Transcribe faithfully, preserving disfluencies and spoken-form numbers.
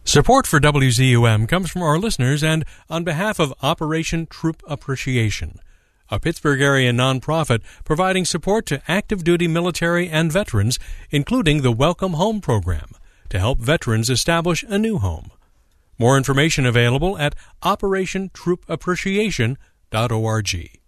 Support for W Z U M comes from our listeners and on behalf of Operation Troop Appreciation, a Pittsburgh area nonprofit providing support to active duty military and veterans, including the Welcome Home program, to help veterans establish a new home. More information available at operation troop appreciation dot org.